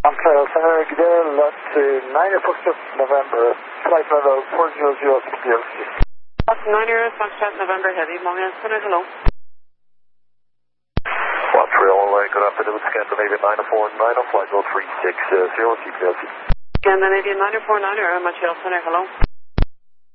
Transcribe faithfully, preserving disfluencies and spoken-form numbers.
Montreal Center, Gdel, that's uh, nine Foxtrot November, flight level four zero zero six P L C. That's nine Foxtrot November Heavy, Montreal Center, hello. Montreal, uh, good afternoon, Scandinavian nine four nine, flight level three six zero C P L C. Scandinavian nine four nine, Montreal Center, hello.